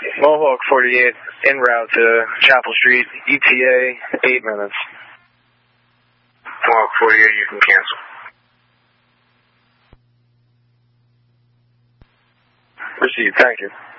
Mohawk 48, en route to Chapel Street, ETA, 8 minutes. Mohawk 48, you can cancel. Received, thank you.